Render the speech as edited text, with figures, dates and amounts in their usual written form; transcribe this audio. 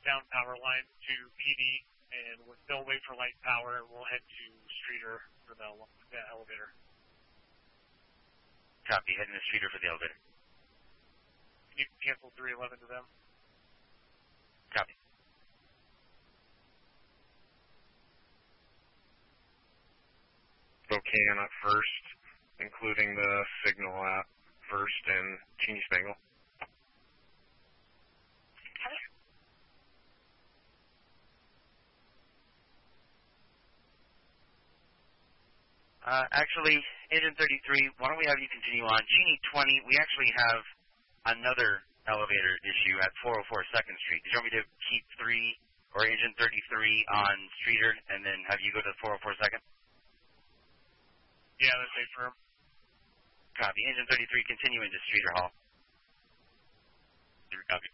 down power line to PD, and they'll wait for light power, and we'll head to Streeter for the elevator. Copy. Heading to Streeter for the elevator. Can you cancel 311 to them? Copy. Spokane at first, including the signal at first and Teeny Spangle. Actually, Engine 33, why don't we have you continue on? Genie 20, we actually have another elevator issue at 404 2nd Street. Did you want me to keep 3 or Engine 33 on Streeter and then have you go to 404 2nd? Yeah, that's safe for him. Copy. Engine 33, continue into Streeter Hall. Copy.